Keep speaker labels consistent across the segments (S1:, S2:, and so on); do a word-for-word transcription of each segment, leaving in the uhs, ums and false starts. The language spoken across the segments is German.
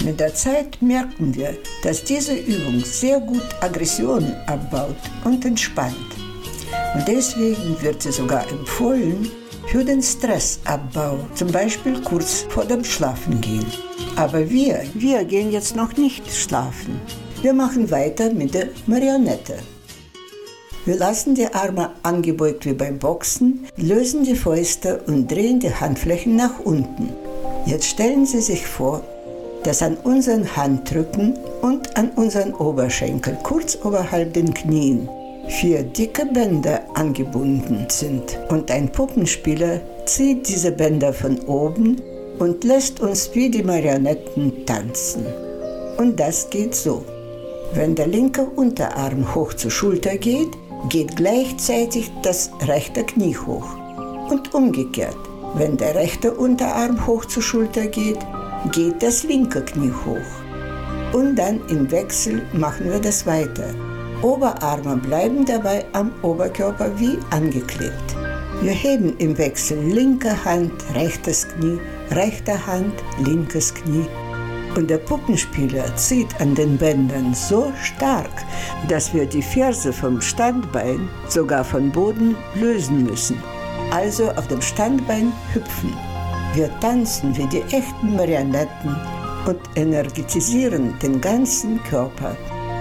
S1: Mit der Zeit merken wir, dass diese Übung sehr gut Aggressionen abbaut und entspannt. Und deswegen wird sie sogar empfohlen für den Stressabbau, zum Beispiel kurz vor dem Schlafengehen. Aber wir, wir gehen jetzt noch nicht schlafen. Wir machen weiter mit der Marionette. Wir lassen die Arme angebeugt wie beim Boxen, lösen die Fäuste und drehen die Handflächen nach unten. Jetzt stellen Sie sich vor, dass an unseren Handrücken und an unseren Oberschenkeln, kurz oberhalb den Knien, vier dicke Bänder angebunden sind. Und ein Puppenspieler zieht diese Bänder von oben und lässt uns wie die Marionetten tanzen. Und das geht so. Wenn der linke Unterarm hoch zur Schulter geht, geht gleichzeitig das rechte Knie hoch. Und umgekehrt, wenn der rechte Unterarm hoch zur Schulter geht, geht das linke Knie hoch. Und dann im Wechsel machen wir das weiter. Oberarme bleiben dabei am Oberkörper wie angeklebt. Wir heben im Wechsel linke Hand, rechtes Knie, rechte Hand, linkes Knie. Und der Puppenspieler zieht an den Bändern so stark, dass wir die Ferse vom Standbein sogar vom Boden lösen müssen. Also auf dem Standbein hüpfen. Wir tanzen wie die echten Marionetten und energetisieren den ganzen Körper.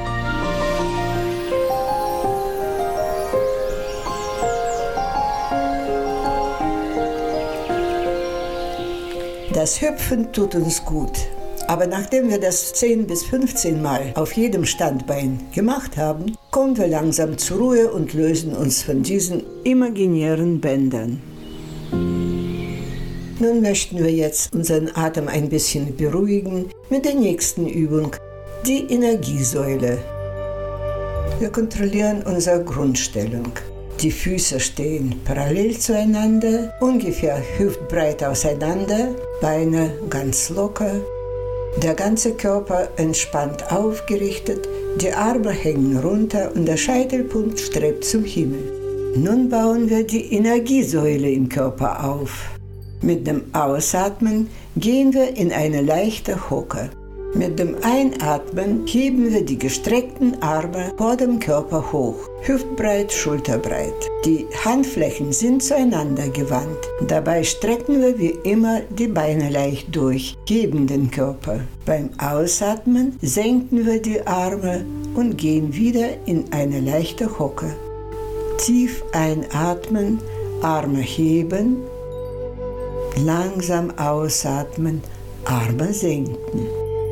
S1: Das Hüpfen tut uns gut. Aber nachdem wir das zehn bis fünfzehn Mal auf jedem Standbein gemacht haben, kommen wir langsam zur Ruhe und lösen uns von diesen imaginären Bändern. Nun möchten wir jetzt unseren Atem ein bisschen beruhigen mit der nächsten Übung, die Energiesäule. Wir kontrollieren unsere Grundstellung. Die Füße stehen parallel zueinander, ungefähr hüftbreit auseinander, Beine ganz locker. Der ganze Körper entspannt aufgerichtet, die Arme hängen runter und der Scheitelpunkt strebt zum Himmel. Nun bauen wir die Energiesäule im Körper auf. Mit dem Ausatmen gehen wir in eine leichte Hocke. Mit dem Einatmen heben wir die gestreckten Arme vor dem Körper hoch, hüftbreit, schulterbreit. Die Handflächen sind zueinander gewandt. Dabei strecken wir wie immer die Beine leicht durch, heben den Körper. Beim Ausatmen senken wir die Arme und gehen wieder in eine leichte Hocke. Tief einatmen, Arme heben, langsam ausatmen, Arme senken.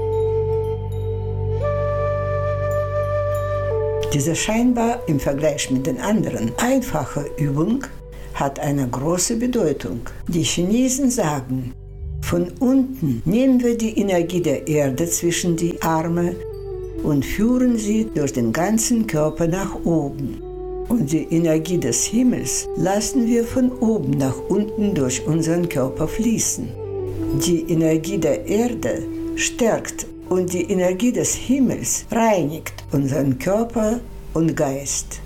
S1: Diese scheinbar im Vergleich mit den anderen einfache Übung hat eine große Bedeutung. Die Chinesen sagen, von unten nehmen wir die Energie der Erde zwischen die Arme und führen sie durch den ganzen Körper nach oben. Und die Energie des Himmels lassen wir von oben nach unten durch unseren Körper fließen. Die Energie der Erde stärkt und die Energie des Himmels reinigt unseren Körper und Geist.